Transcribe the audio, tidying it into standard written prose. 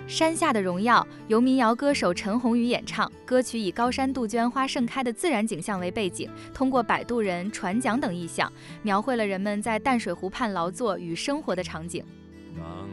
山下的荣耀由民谣歌手陈鸿宇演唱，歌曲以高山杜鹃花盛开的自然景象为背景，通过摆渡人、船桨等意象，描绘了人们在淡水湖畔劳作与生活的场景。